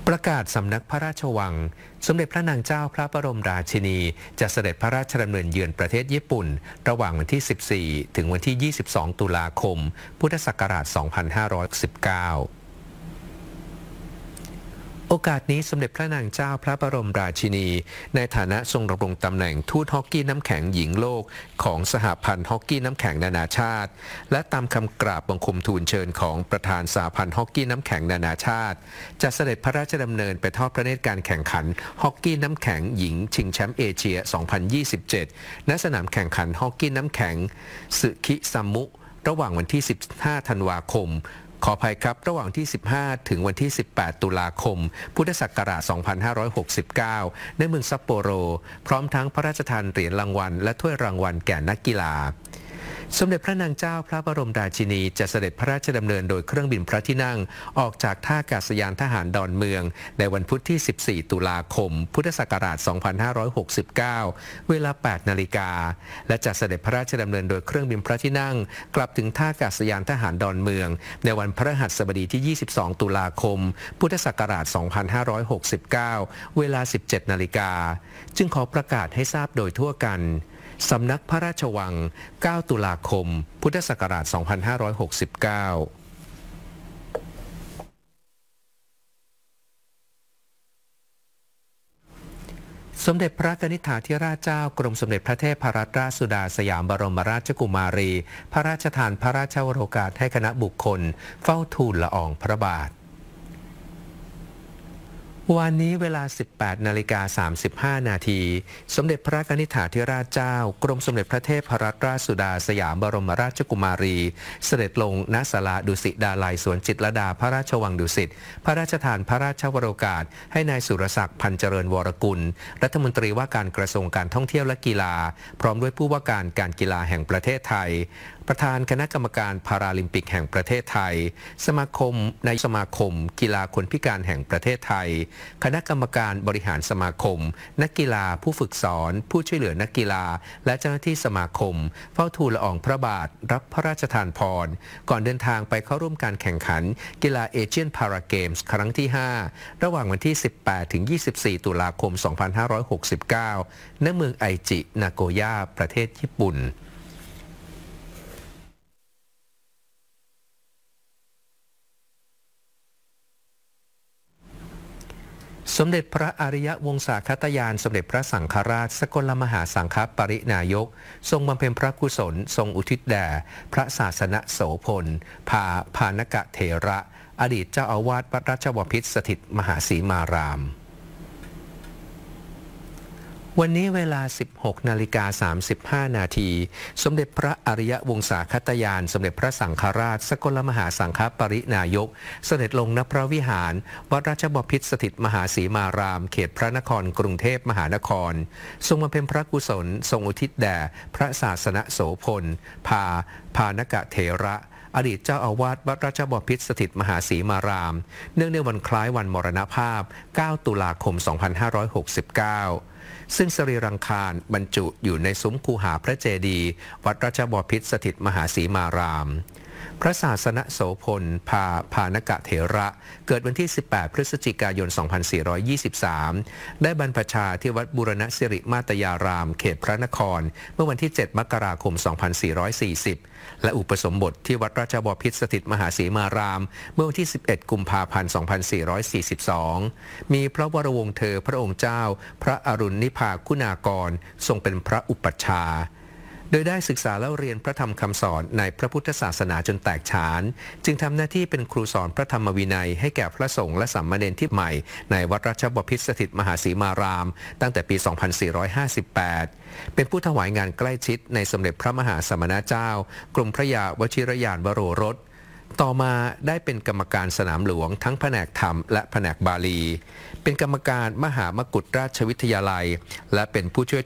ประกาศสำนักพระราชวังสมเด็จพระนางเจ้าพระบรมราชินีจะเสด็จพระราชดำเนินเยือนประเทศญี่ปุ่นระหว่างวันที่ 14 ถึงวันที่ 22 ตุลาคม พุทธศักราช 2519 โอกาสนี้สมเด็จพระนางเจ้าพระบรมราชินีในฐานะทรงดำรงตำแหน่งทูตฮอกกี้น้ำแข็งหญิงโลกของสหพันธ์ฮอกกี้น้ำแข็งนานาชาติและตามคำกราบบังคมทูลเชิญของประธานสหพันธ์ฮอกกี้น้ำแข็งนานาชาติจะเสด็จพระราชดำเนินไปทอดพระเนตรการแข่งขันฮอกกี้น้ำแข็งหญิงชิงแชมป์เอเชีย 2027 ณ สนามแข่งขันฮอกกี้น้ำแข็งสึคิซัมมุระหว่างวันที่ 15 ธันวาคมขออภัยครับระหว่างที่ 15 ถึงวันที่ 18 ตุลาคม พุทธศักราช 2569 ในเมืองซัปโปโรพร้อมทั้งพระราชทานเหรียญรางวัลและถ้วยรางวัลแก่นักกีฬาสมเด็จพระนางเจ้าพระบรมราชินีจะเสด็จพระราชดำเนินโดยเครื่องบินพระที่นั่งออกจากท่าอากาศยานทหารดอนเมืองในวันพุธที่ 14 ตุลาคม พุทธศักราช 2569 เวลา 8 นาฬิกาและจะเสด็จพระราชดำเนินโดยเครื่องบินพระที่นั่งกลับถึงท่าอากาศยานทหารดอนเมืองในวันพฤหัสบดีที่ 22 ตุลาคม พุทธศักราช 2569 เวลา 17 นาฬิกาจึงขอประกาศให้ทราบโดยทั่วกันสำนักพระราชวัง 9 ตุลาคม พุทธศักราช 2569 สมเด็จพระนิธิถาธิราชเจ้ากรมสมเด็จพระเทพรัตนราชสุดาสยามบรมราชกุมารีพระราชทานพระราชวโรกาสให้คณะบุคคลเฝ้าทูลละอองพระบาทวันนี้เวลา 18:35 นาทีสมเด็จพระนิธิถาธิราชเจ้ากรมสมเด็จพระเทพรัตนราชสุดาสยามบรมราชกุมารีเสด็จลงณศาลาดุสิตดาลัยสวนจิตรลดาพระราชวังดุสิตพระราชทานพระราชวโรกาสให้นายสุรศักดิ์พันเจริญวรกุลรัฐมนตรีว่าการกระทรวงการท่องเที่ยวและกีฬาพร้อมด้วยผู้ว่าการการกีฬาแห่งประเทศไทยประธานคณะกรรมการพาราลิมปิกแห่งประเทศไทยสมาคมกีฬาคนพิการแห่งประเทศไทยคณะกรรมการบริหารสมาคมนักกีฬาผู้ฝึกสอนผู้ช่วยเหลือนักกีฬาและเจ้าหน้าที่สมาคมเฝ้าทูลละอองพระบาทรับพระราชทานพรก่อนเดินทางไปเข้าร่วมการแข่งขันกีฬาเอเชียนพาราเกมส์ครั้งที่ 5 ระหว่างวันที่ 18 ถึง 24 ตุลาคม 2569 ณ เมืองไอจินาโกย่าประเทศญี่ปุ่นสมเด็จพระอริยวงศาคตยานสมเด็จพระสังฆราชสกลมหาสังฆปรินายกทรงบำเพ็ญพระกุศลทรงอุทิศแด่พระศาสนโสพลพานกะเถระอดีตเจ้าอาวาสวัดราชบพิตรสถิตมหาสีมารามวันนี้เวลา 16:35 นาทีสมเด็จพระอริยวงศาคตยานสมเด็จพระสังฆราชสกลมหาสังฆปรินายกเสด็จลงณพระวิหารวัดราชบพิตรสถิตมหาสีมารามเขตพระนครกรุงเทพมหานครทรงบำเพ็ญพระกุศลทรงอุทิศแด่พระศาสนโสพลพานกะเถระอดีตเจ้าอาวาสวัดราชบพิตรสถิตมหาสีมารามเนื่องในวันคล้ายวันมรณภาพ 9 ตุลาคม 2569ซึ่งสรีรังคารบรรจุอยู่ในซุ้มคูหาพระเจดีย์วัดราชบพิตรสถิตมหาสีมารามพระศาสนโสพลพานกะเถระเกิดวันที่ 18 พฤศจิกายน 2423 ได้บรรพชาที่วัดบูรณสิริมาตยารามเขตพระนครเมื่อวันที่ 7 มกราคม 2440 และอุปสมบทที่วัดราชบพิตรสถิตมหาสีมารามเมื่อวันที่ 11 กุมภาพันธ์ 2442 มีพระวรวงศ์เธอพระองค์เจ้าพระอรุณนิพาคุณากรทรงเป็นพระอุปัชฌาย์โดยได้ศึกษาและเรียนพระธรรมคำสอนในพระพุทธศาสนาจนแตกฉานจึงทำหน้าที่เป็นครูสอนพระธรรมวินัยให้แก่พระสงฆ์และสามเณรที่ใหม่ในวัดราชบพิตรสถิตมหาสีมารามตั้งแต่ปี 2458 เป็นผู้ถวายงานใกล้ชิดในสมเด็จพระมหาสมณเจ้ากรมพระยาวชิรยานวโรรสต่อมาได้เป็นกรรมการสนามหลวงทั้งแผนกธรรมและแผนกบาลีเป็นกรรมการมหามกุฏราชวิทยาลัยและเป็นผู้ช่วย